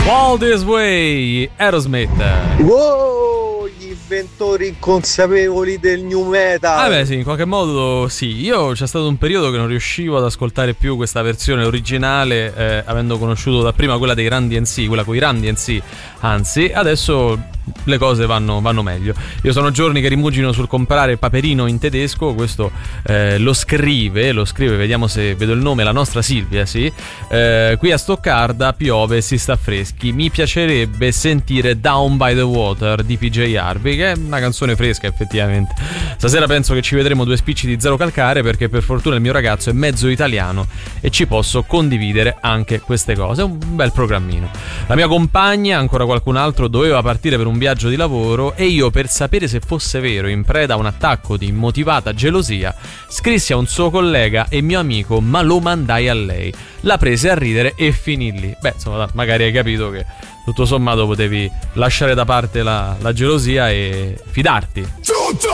All This Way, Aerosmith. Wow, gli inventori inconsapevoli del new metal. Ah beh sì, in qualche modo sì. Io c'è stato un periodo che non riuscivo ad ascoltare più questa versione originale, avendo conosciuto dapprima quella dei Run DMC, quella con i Run DMC, anzi adesso le cose vanno meglio. Io sono giorni che rimugino sul comprare Paperino in tedesco. Questo lo scrive, vediamo se vedo il nome, la nostra Silvia, sì. Qui a Stoccarda piove e si sta freschi. Mi piacerebbe sentire Down by the Water di PJ Harvey, che è una canzone fresca effettivamente. Stasera penso che ci vedremo due spicci di Zero Calcare, perché per fortuna il mio ragazzo è mezzo italiano e ci posso condividere anche queste cose. È un bel programmino. La mia compagna, ancora qualcun altro, doveva partire per un viaggio di lavoro e io, per sapere se fosse vero, in preda a un attacco di immotivata gelosia, scrissi a un suo collega e mio amico, ma lo mandai a lei. La prese a ridere e finì lì. Beh, insomma, magari hai capito che tutto sommato potevi lasciare da parte la gelosia e fidarti.